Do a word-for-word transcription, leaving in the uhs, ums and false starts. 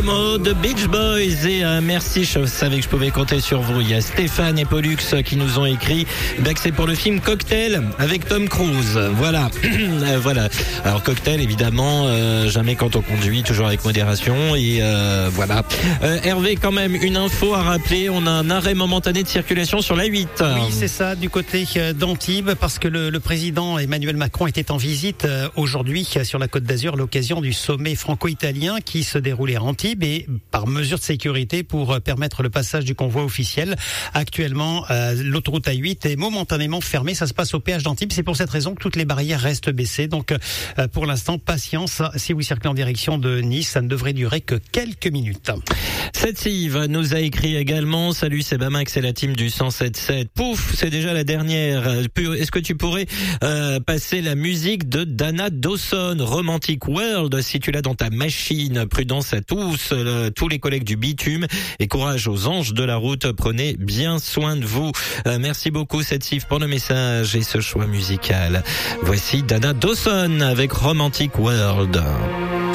De Beach Boys et euh, merci, je savais que je pouvais compter sur vous. Il y a Stéphane et Pollux qui nous ont écrit bah, que c'est pour le film Cocktail avec Tom Cruise. Voilà, euh, voilà. Alors Cocktail évidemment, euh, jamais quand on conduit, toujours avec modération et euh, voilà. Euh, Hervé, quand même une info à rappeler. On a un arrêt momentané de circulation sur la huit. Oui, c'est ça, du côté d'Antibes, parce que le, le président Emmanuel Macron était en visite euh, aujourd'hui sur la Côte d'Azur à l'occasion du sommet franco-italien qui se déroulait à Antibes. Et par mesure de sécurité pour permettre le passage du convoi officiel. Actuellement, euh, l'autoroute A huit est momentanément fermée. Ça se passe au péage d'Antibes. C'est pour cette raison que toutes les barrières restent baissées. Donc, euh, pour l'instant, patience. Si vous circulez en direction de Nice, ça ne devrait durer que quelques minutes. Cette Yves nous a écrit également. Salut, c'est Bamax et la team du cent sept sept. Pouf, c'est déjà la dernière. Est-ce que tu pourrais euh, passer la musique de Dana Dawson, Romantic World, si tu l'as dans ta machine. Prudence à tous. Le, tous les collègues du bitume et courage aux anges de la route, prenez bien soin de vous. Euh, merci beaucoup cette Sif pour le message et ce choix musical. Voici Dana Dawson avec Romantic World.